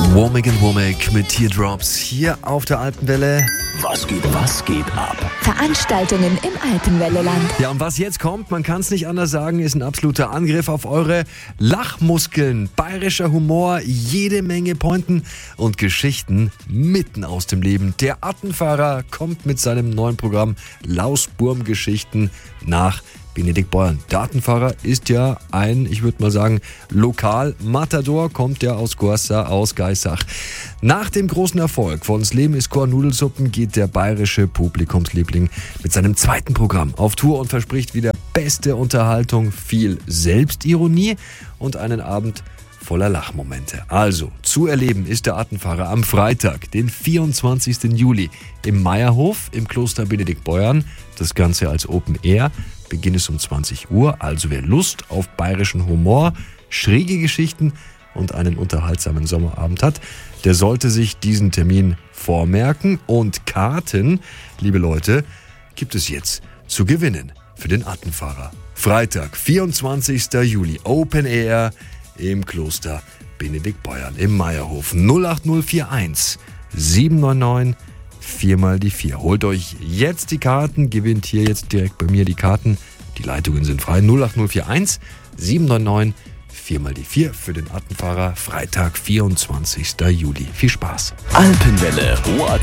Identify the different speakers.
Speaker 1: Womack mit Teardrops hier auf der Alpenwelle.
Speaker 2: Was geht ab?
Speaker 3: Veranstaltungen im Alpenwelleland.
Speaker 1: Ja, und was jetzt kommt, man kann es nicht anders sagen, ist ein absoluter Angriff auf eure Lachmuskeln. Bayerischer Humor, jede Menge Pointen und Geschichten mitten aus dem Leben. Der Attenfahrer kommt mit seinem neuen Programm Lausburm-Geschichten nach Benedikt Beuern. Der Attenfahrer ist ja ein, ich würde mal sagen, Lokal-Matador, kommt ja aus Gorsa, aus Geissach. Nach dem großen Erfolg von Das Leben ist Korn-Nudelsuppen geht der bayerische Publikumsliebling mit seinem zweiten Programm auf Tour und verspricht wieder beste Unterhaltung, viel Selbstironie und einen Abend voller Lachmomente. Also, zu erleben ist der Attenfahrer am Freitag, den 24. Juli im Meierhof im Kloster Benedikt Beuern. Das Ganze als Open Air. Beginn ist um 20 Uhr. Also wer Lust auf bayerischen Humor, schräge Geschichten und einen unterhaltsamen Sommerabend hat, der sollte sich diesen Termin vormerken. Und Karten, liebe Leute, gibt es jetzt zu gewinnen für den Attenfahrer. Freitag, 24. Juli, Open Air im Kloster Benedikt Beuern im Meierhof. 08041 799 4x4. Holt euch jetzt die Karten, gewinnt hier jetzt direkt bei mir die Karten. Die Leitungen sind frei. 08041 799 4x4 für den Attenfahrer. Freitag, 24. Juli. Viel Spaß.
Speaker 2: Alpenwelle